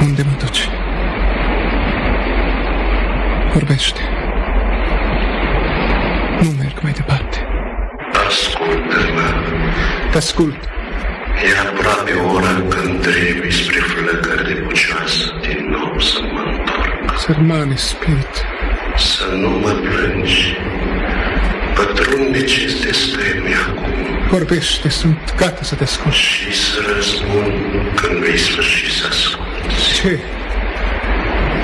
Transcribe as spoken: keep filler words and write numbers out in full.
Unde mă duci? Vorbește. Nu merg mai departe. Ascultă-mă. Te ascult. E aproape o oră când trebuie spre flăcări de bucioasă din nou să mă întorc. Sărmane spirit. Să nu mă plângi. Pătrunde ce-ți destăiemi acum. Vorbește, sunt gata să te ascult. Și să răspund când vei sfârși să asculți. Ce?